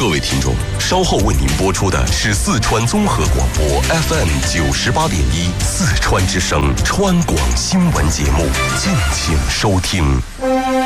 各位听众，稍后为您播出的是四川综合广播 FM98.1四川之声川广新闻节目，敬请收听。